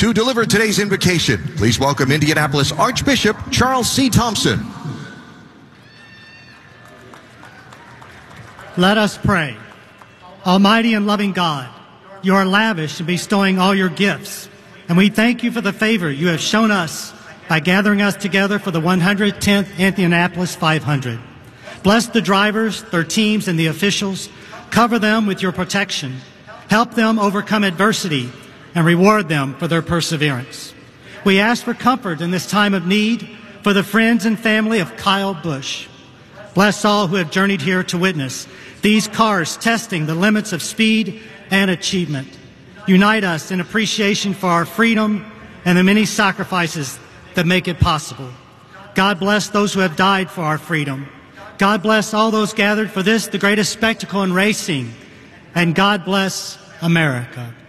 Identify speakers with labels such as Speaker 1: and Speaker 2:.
Speaker 1: To deliver today's invocation, please welcome Indianapolis Archbishop Charles C. Thompson.
Speaker 2: Let us pray. Almighty and loving God, you are lavish in bestowing all your gifts, and we thank you for the favor you have shown us by gathering us together for the 110th Indianapolis 500. Bless the drivers, their teams, and the officials. Cover them with your protection. Help them overcome adversity and reward them for their perseverance. We ask for comfort in this time of need for the friends and family of Kyle Busch. Bless all who have journeyed here to witness these cars testing the limits of speed and achievement. Unite us in appreciation for our freedom and the many sacrifices that make it possible. God bless those who have died for our freedom. God bless all those gathered for this, the greatest spectacle in racing. And God bless America.